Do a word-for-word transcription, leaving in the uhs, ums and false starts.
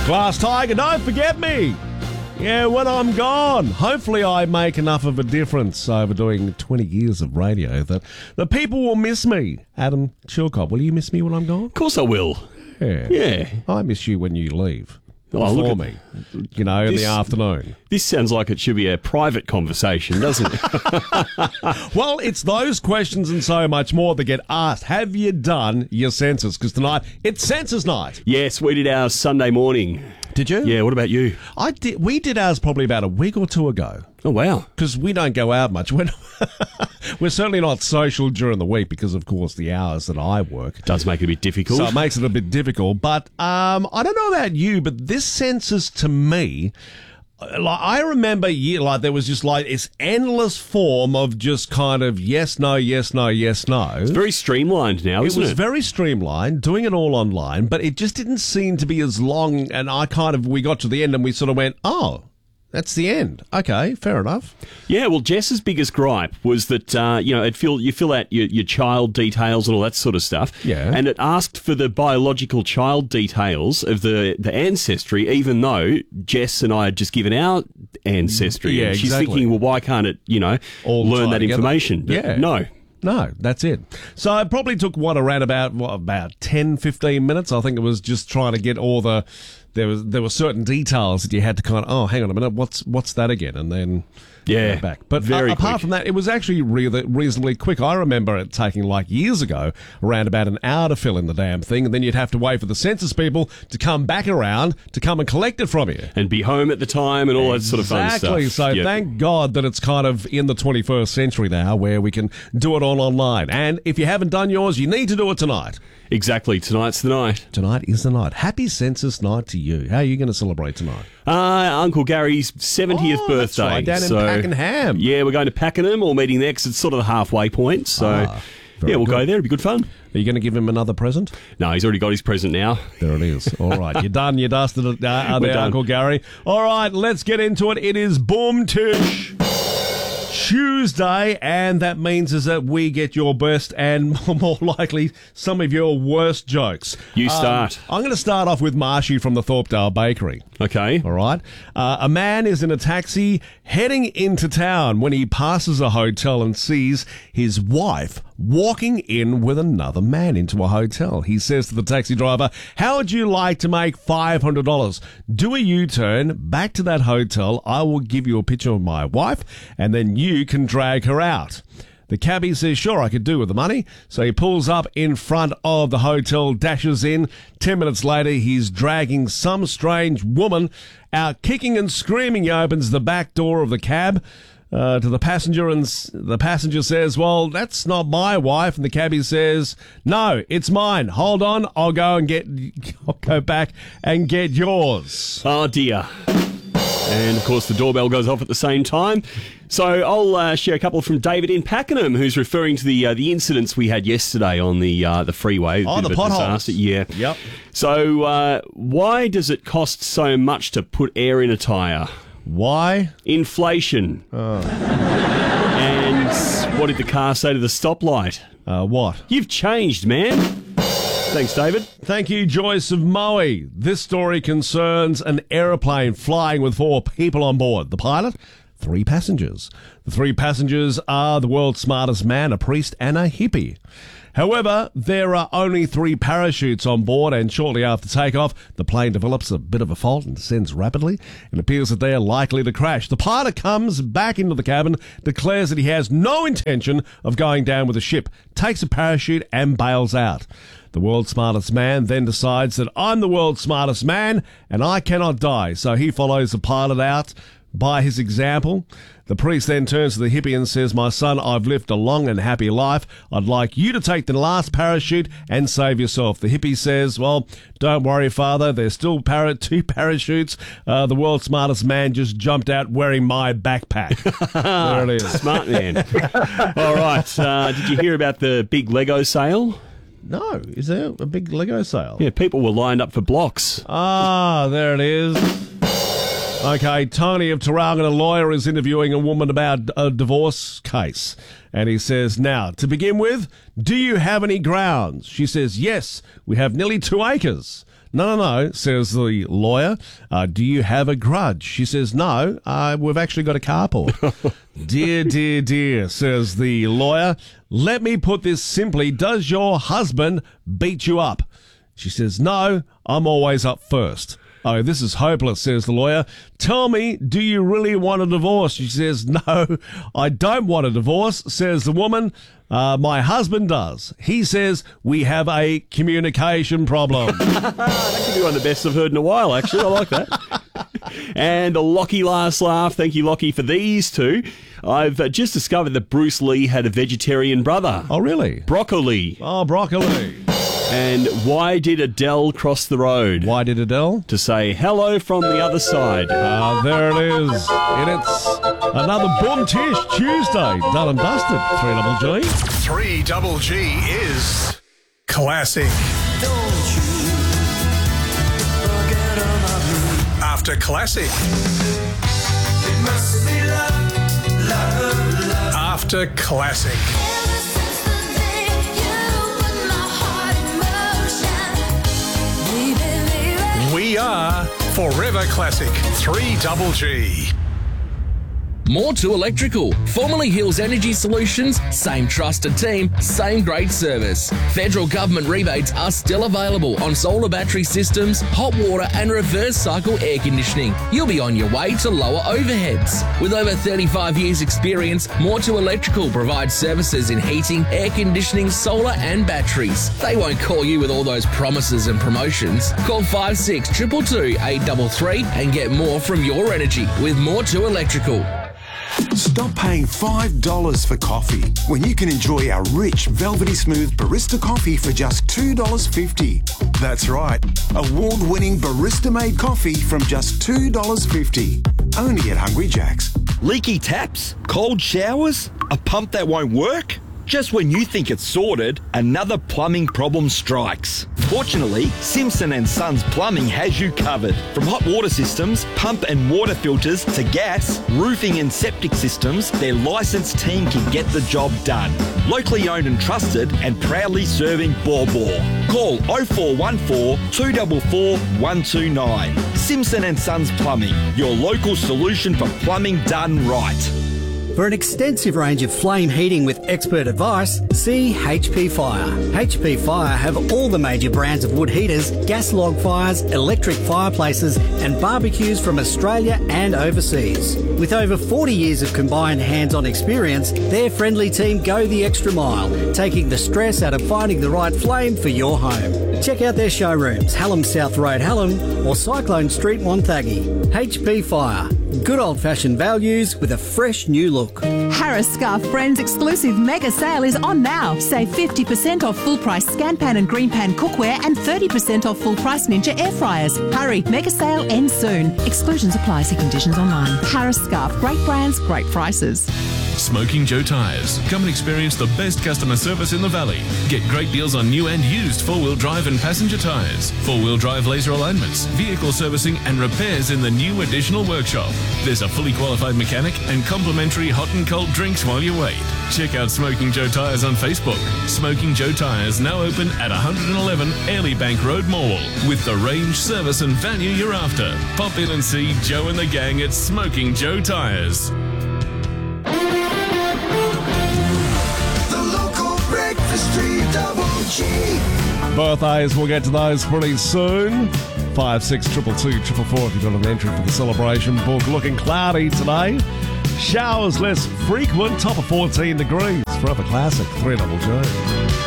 Glass Tiger, don't forget me. Yeah, when I'm gone. Hopefully I make enough of a difference over doing twenty years of radio that the people will miss me. Adam Chilcott, will you miss me when I'm gone? Of course I will. Yeah. Yeah. I miss you when you leave. Oh, Before look at- me, you know, in This- the afternoon. This sounds like it should be a private conversation, doesn't it? Well, it's those questions and so much more that get asked. Have you done your census? Because tonight, it's census night. Yes, we did ours Sunday morning. Did you? Yeah, what about you? I did. We did ours probably about a week or two ago. Oh, wow. Because we don't go out much. We're, not- we're certainly not social during the week because, of course, the hours that I work. Does make it a bit difficult. So it makes it a bit difficult. But um, I don't know about you, but this census to me, like I remember, year, like there was just like this endless form of just kind of yes, no, yes, no, yes, no. It's very streamlined now, It isn't was it? very streamlined, doing it all online, but it just didn't seem to be as long. And I kind of, we got to the end and we sort of went, oh, that's the end. Okay, fair enough. Yeah, well, Jess's biggest gripe was that, uh, you know, it fill, you fill out your, your child details and all that sort of stuff. Yeah. And it asked for the biological child details of the, the ancestry, even though Jess and I had just given our ancestry. Yeah, and she's exactly. thinking, well, why can't it, you know, All learn tie that together. information? But Yeah. No. No, that's it. So it probably took, what, around about, what, about ten, fifteen minutes? I think it was just trying to get all the, there was there were certain details that you had to kind of, oh, hang on a minute, what's what's that again? And then Yeah, go back. But very uh, apart quick. from that, it was actually re- reasonably quick. I remember it taking like years ago, around about an hour to fill in the damn thing, and then you'd have to wait for the census people to come back around to come and collect it from you. And be home at the time and all that sort of fun stuff. Exactly. So Yep. thank God that it's kind of in the twenty-first century now where we can do it all online. And if you haven't done yours, you need to do it tonight. Exactly. Tonight's the night. Tonight is the night. Happy census night to you. How are you going to celebrate tonight? Uh, Uncle Gary's seventieth Oh, birthday. that's right, down in so, Pakenham. Yeah, we're going to Pakenham or meeting there 'cause it's sort of the halfway point. So, Ah, very yeah, we'll good. go there. It'll be good fun. Are you going to give him another present? No, he's already got his present now. There it is. All right. You're done. You're dusted. Uh, uh, We're there, done. Uncle Gary. All right. Let's get into it. It is Boom Tish Tuesday, and that means is that we get your best and more likely some of your worst jokes. You start. Um, I'm going to start off with Marshy from the Thorpedale Bakery. Okay. All right. Uh, a man is in a taxi heading into town when he passes a hotel and sees his wife walking in with another man into a hotel. He says to the taxi driver, "How would you like to make five hundred dollars? Do a U-turn back to that hotel. I will give you a picture of my wife and then you can drag her out." The cabbie says, "Sure, I could do with the money." So he pulls up in front of the hotel, dashes in. Ten minutes later, he's dragging some strange woman out, kicking and screaming. He opens the back door of the cab uh, to the passenger, and s- the passenger says, "Well, that's not my wife." And the cabbie says, "No, it's mine. Hold on, I'll go and get, I'll go back and get yours." Oh, dear. And, of course, the doorbell goes off at the same time. So I'll uh, share a couple from David in Pakenham, who's referring to the uh, the incidents we had yesterday on the uh, the freeway. Oh, Bit the of a potholes. disaster. Yeah. Yep. So uh, why does it cost so much to put air in a tyre? Why? Inflation. Oh. And what did the car say to the stoplight? Uh, what? You've changed, man. Thanks, David. Thank you, Joyce of Maui. This story concerns an aeroplane flying with four people on board. The pilot, three passengers. The three passengers are the world's smartest man, a priest, and a hippie. However, there are only three parachutes on board, and shortly after takeoff, the plane develops a bit of a fault and descends rapidly. It appears that they are likely to crash. The pilot comes back into the cabin, declares that he has no intention of going down with the ship, takes a parachute, and bails out. The world's smartest man then decides that I'm the world's smartest man and I cannot die, so he follows the pilot out by his example. The priest then turns to the hippie and says, "My son, I've lived a long and happy life. I'd like you to take the last parachute and save yourself." The hippie says, "Well, don't worry, Father. There's still para- two parachutes. Uh, the world's smartest man just jumped out wearing my backpack." There it is. Smart man. All right. Uh, did you hear about the big Lego sale? No, is there a big Lego sale? Yeah, people were lined up for blocks. Ah, there it is. Okay, Tony of Tarragona, a lawyer, is interviewing a woman about a divorce case. And he says, "Now, to begin with, do you have any grounds?" She says, "Yes, we have nearly two acres." No, no, no, says the lawyer. Uh, do you have a grudge? She says, no, uh, we've actually got a carport. Dear, dear, dear, says the lawyer. Let me put this simply. Does your husband beat you up? She says, no, I'm always up first. Oh, this is hopeless, says the lawyer. Tell me, do you really want a divorce? She says, no, I don't want a divorce, says the woman. Uh, my husband does. He says we have a communication problem. That could be one of the best I've heard in a while, actually. I like that. And a Lockie last laugh. Thank you, Lockie, for these two. I've uh, just discovered that Bruce Lee had a vegetarian brother. Oh, really? Broccoli. Oh, broccoli. And why did Adele cross the road? Why did Adele? To say hello from the other side. Ah, uh, there it is. And it's another Boom Tish Tuesday. Done and dusted. three double G. three double G is classic. Don't you forget about me. After classic. It must be love, love, love. After classic. Ever since the day you put my heart in motion, baby, baby. We are Forever Classic. three double G. More to Electrical. Formerly Hills Energy Solutions, same trusted team, same great service. Federal government rebates are still available on solar battery systems, hot water and reverse cycle air conditioning. You'll be on your way to lower overheads. With over thirty-five years experience, More to Electrical provides services in heating, air conditioning, solar and batteries. They won't call you with all those promises and promotions. Call five six two two two, eight three three and get more from your energy with More to Electrical. Stop paying five dollars for coffee when you can enjoy our rich, velvety smooth barista coffee for just two dollars fifty. That's right, award-winning barista-made coffee from just two dollars fifty. Only at Hungry Jack's. Leaky taps? Cold showers? A pump that won't work? Just when you think it's sorted, another plumbing problem strikes. Fortunately, Simpson and Sons Plumbing has you covered. From hot water systems, pump and water filters to gas, roofing and septic systems, their licensed team can get the job done. Locally owned and trusted and proudly serving Baw Baw. Call oh four one four, two four four, one two nine. Simpson and Sons Plumbing, your local solution for plumbing done right. For an extensive range of flame heating with expert advice, see H P Fire. H P Fire have all the major brands of wood heaters, gas log fires, electric fireplaces and barbecues from Australia and overseas. With over forty years of combined hands-on experience, their friendly team go the extra mile, taking the stress out of finding the right flame for your home. Check out their showrooms, Hallam South Road, Hallam or Cyclone Street, Wonthaggi. H P Fire. Good old-fashioned values with a fresh new look. Harris Scarf Friends exclusive mega sale is on now. Save fifty percent off full price Scanpan and Greenpan cookware and thirty percent off full price Ninja air fryers. Hurry, mega sale ends soon. Exclusions apply. See conditions online. Harris Scarf, great brands, great prices. Smoking Joe Tyres. Come and experience the best customer service in the valley. Get great deals on new and used four-wheel drive and passenger tyres, four-wheel drive laser alignments, vehicle servicing and repairs in the new additional workshop. There's a fully qualified mechanic and complimentary hot and cold drinks while you wait. Check out Smoking Joe Tyres on Facebook. Smoking Joe Tyres now open at one eleven Airlie Bank Road, Morwell, with the range, service and value you're after. Pop in and see Joe and the gang at Smoking Joe Tyres. three double G. Birthdays, we'll get to those pretty soon. five six two two two four four if you've got an entry for the celebration book. Looking cloudy today. Showers less frequent, top of fourteen degrees. Forever Classic, three double G.